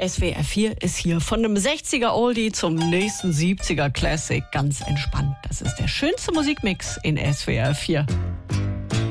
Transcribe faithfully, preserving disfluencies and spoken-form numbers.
S W R vier ist hier von einem sechziger Oldie zum nächsten siebziger Classic ganz entspannt. Das ist der schönste Musikmix in S W R vier.